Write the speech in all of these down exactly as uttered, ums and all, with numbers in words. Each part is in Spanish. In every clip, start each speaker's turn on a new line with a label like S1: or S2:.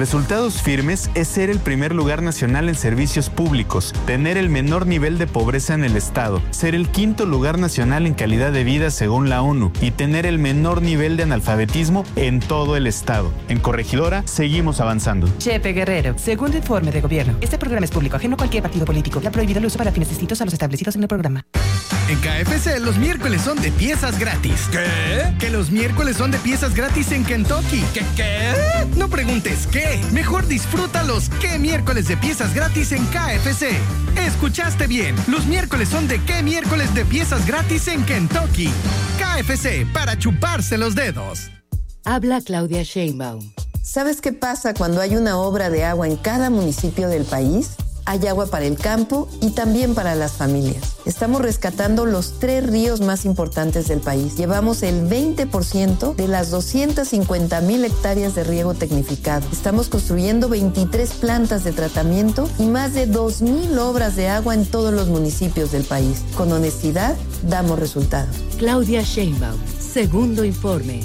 S1: Resultados firmes es ser el primer lugar nacional en servicios públicos, tener el menor nivel de pobreza en el estado, ser el quinto lugar nacional en calidad de vida según la ONU y tener el menor nivel de analfabetismo en todo el estado. En Corregidora seguimos avanzando.
S2: Chepe Guerrero, segundo informe de gobierno. Este programa es público, ajeno a cualquier partido político. Ya prohibido el uso para fines distintos a los establecidos en el programa.
S3: En K F C los miércoles son de piezas gratis.
S4: ¿Qué?
S3: Que los miércoles son de piezas gratis en Kentucky.
S4: ¿Qué qué?
S3: No preguntes qué. Mejor disfruta los qué miércoles de piezas gratis en K F C. Escuchaste bien. Los miércoles son de qué miércoles de piezas gratis en Kentucky. K F C, para chuparse los dedos.
S5: Habla Claudia Sheinbaum.
S6: ¿Sabes qué pasa cuando hay una obra de agua en cada municipio del país? Hay agua para el campo y también para las familias. Estamos rescatando los tres ríos más importantes del país. Llevamos el veinte por ciento de las doscientas cincuenta mil hectáreas de riego tecnificado. Estamos construyendo veintitrés plantas de tratamiento y más de dos mil obras de agua en todos los municipios del país. Con honestidad, damos resultados.
S5: Claudia Sheinbaum, segundo informe.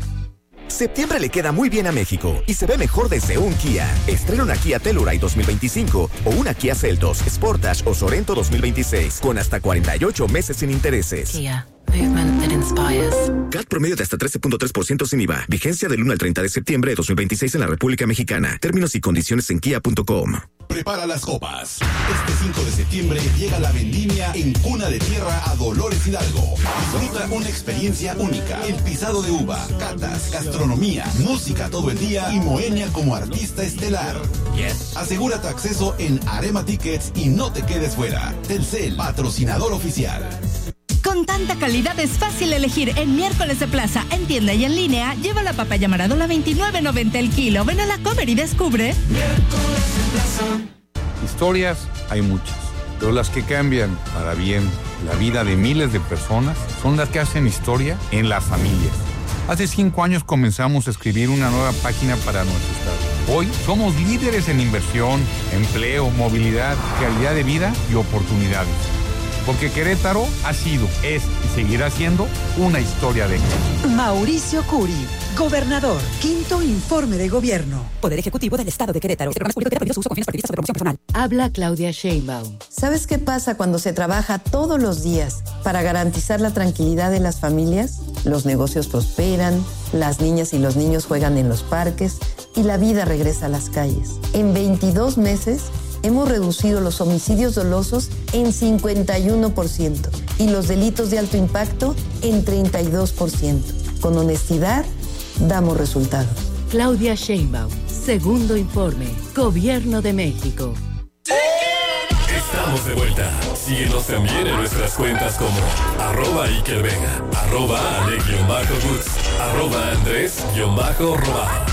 S7: Septiembre le queda muy bien a México y se ve mejor desde un Kia. Estrena una Kia Telluride dos mil veinticinco o una Kia Seltos, Sportage o Sorento dos mil veintiséis con hasta cuarenta y ocho meses sin intereses.
S5: Kia, movement that inspires.
S7: C A T promedio de hasta trece punto tres por ciento sin I V A. Vigencia del uno al treinta de septiembre de dos mil veintiséis en la República Mexicana. Términos y condiciones en kia punto com.
S8: Prepara las copas. Este cinco de septiembre llega la vendimia en Cuna de Tierra a Dolores Hidalgo. Disfruta una experiencia única. El pisado de uva, catas, gastronomía, música todo el día y Moenia como artista estelar. Yes. Asegura tu acceso en Arema Tickets y no te quedes fuera. Telcel, patrocinador oficial.
S9: Con tanta calidad es fácil elegir en miércoles de plaza, en tienda y en línea. Lleva la papaya Maradona veintinueve noventa el kilo. Ven a la Comer y descubre.
S10: Miércoles de plaza. Historias hay muchas, pero las que cambian para bien la vida de miles de personas son las que hacen historia en las familias. Hace cinco años comenzamos a escribir una nueva página para nuestro estado. Hoy somos líderes en inversión, empleo, movilidad, calidad de vida y oportunidades. Porque Querétaro ha sido, es y seguirá siendo una historia de éxito.
S11: Mauricio Curi, gobernador, quinto informe de gobierno.
S2: Poder Ejecutivo del Estado de Querétaro. Este programa es público y prohibido su uso con fines partidistas o de promoción personal.
S5: Habla Claudia Sheinbaum.
S6: ¿Sabes qué pasa cuando se trabaja todos los días para garantizar la tranquilidad de las familias? Los negocios prosperan, las niñas y los niños juegan en los parques y la vida regresa a las calles. En veintidós meses, hemos reducido los homicidios dolosos en cincuenta y uno por ciento y los delitos de alto impacto en treinta y dos por ciento. Con honestidad, damos resultados.
S5: Claudia Sheinbaum, segundo informe, Gobierno de México.
S12: Estamos de vuelta. Síguenos también en nuestras cuentas como arroba Iker Vega, arroba Ale-Woods, arroba Andrés-Robajo.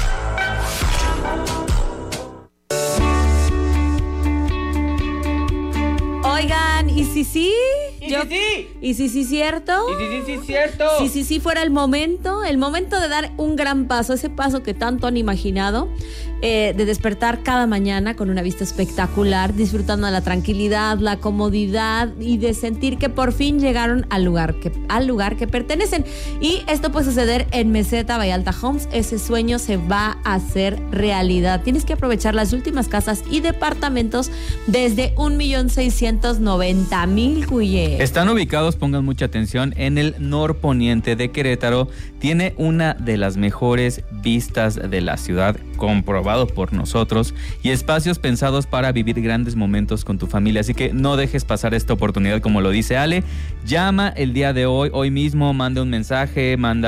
S13: Oigan, ¿y si sí?
S14: ¿Y
S13: Yo,
S14: si sí?
S13: ¿Y si sí cierto?
S14: ¿Y si sí, sí cierto?
S13: Si sí, sí fuera el momento, el momento de dar un gran paso, ese paso que tanto han imaginado, eh, de despertar cada mañana con una vista espectacular, disfrutando de la tranquilidad, la comodidad y de sentir que por fin llegaron al lugar que, al lugar que pertenecen. Y esto puede suceder en Meseta Vallalta Homes. Ese sueño se va a hacer realidad. Tienes que aprovechar las últimas casas y departamentos desde un millón seiscientos noventa mil, Cuye.
S15: Están ubicados, pongan mucha atención, en el norponiente de Querétaro. Tiene una de las mejores vistas de la ciudad, comprobado por nosotros, y espacios pensados para vivir grandes momentos con tu familia. Así que no dejes pasar esta oportunidad, como lo dice Ale. Llama el día de hoy, hoy mismo, manda un mensaje, manda